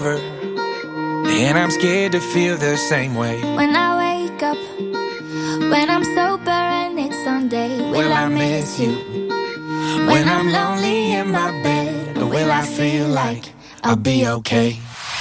And I'm scared to feel the same way. When I wake up, when I'm sober and it's Sunday, will I miss you? When I'm lonely in my bed, will I feel like I'll be okay?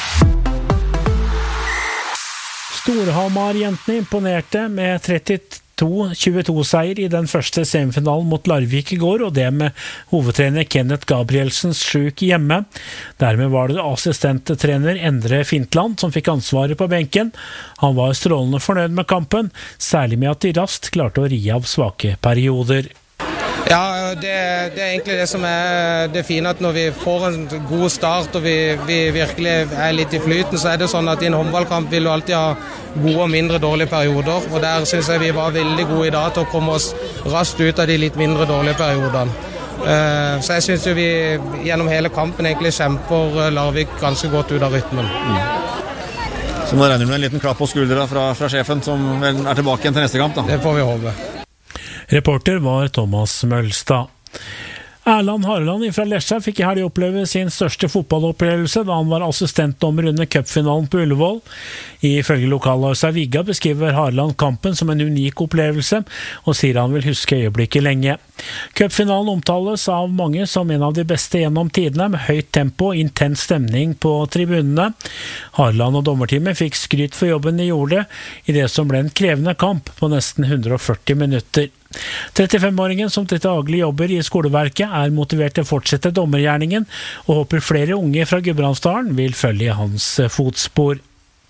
Storhamar-jentene imponerte med 32-22-seier i den første semifinalen mot Larvik i går, og det med hovedtrener Kenneth Gabrielsens syk hjemme. Dermed var det assistenttrener Endre Fintland som fikk ansvaret på benken. Han var strålende fornøyd med kampen, særlig med at de raskt klarte å ri av svake perioder. Ja, det er egentlig det som er det fine, at når vi får en god start og vi virkelig er litt i flyten, så er det sånn at i en håndballkamp vil du alltid ha gode og mindre dårlige perioder, og der synes jeg vi var veldig gode i dag til å komme oss raskt ut av de litt mindre dårlige periodene. Så jeg synes jo vi gjennom hele kampen egentlig kjemper Larvik ganske godt ut av rytmen. Så nå regner du med en liten klapp på skuldra fra sjefen, som vel er tilbake igjen til neste kamp, da? Det får vi håpe. Reporter var Thomas Mølstad. Erland Harland fra Lesja fikk i helg oppleve sin største fotballopplevelse da han var assistentdommer under cupfinalen på Ullevål. Ifølge lokalavisa Vigga beskriver Harland kampen som en unik opplevelse, og sier han vil huske øyeblikket lenge. Cupfinalen omtales av mange som en av de beste gjennom tidene, med høyt tempo og intens stemning på tribunene. Harland og dommerteamet fikk skryt for jobben de gjorde i det som ble en krevende kamp på nesten 140 minutter. 35-åringen som til daglig jobber i skoleverket er motivert til å fortsette dommergjerningen, og håper flere unge fra Gudbrandsdalen vil følge hans fotspor.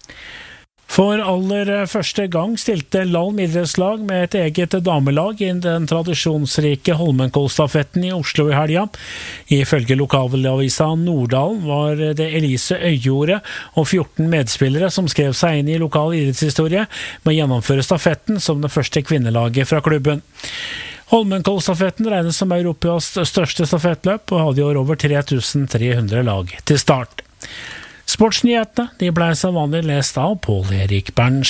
For aller første gang stilte Lalm idrettslag med et eget damelag i den tradisjonsrike Holmenkollstafetten i Oslo i helga. Ifølge lokalavisa Norddalen var det Elise Øyjordet og 14 medspillere som skrev seg inn i lokal idrettshistorie med å gjennomføre stafetten som det første kvinnelaget fra klubben. Holmenkollstafetten regnes som Europas største stafettløp og hadde i år over 3300 lag til start. Sportsnyhetene de ble som vanlig lest av Pål Erik Berntsen.